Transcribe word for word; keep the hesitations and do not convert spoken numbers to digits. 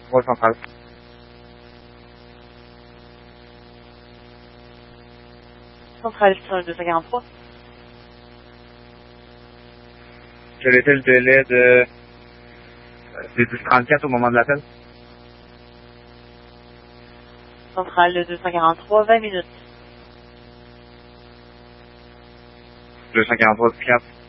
Ouais, centrale. Centrale sur le deux cent quarante-trois. Quel était le délai de... C'est dix trente-quatre au moment de l'appel? Centrale le deux cent quarante-trois, vingt minutes. deux cent quarante-trois, quatre.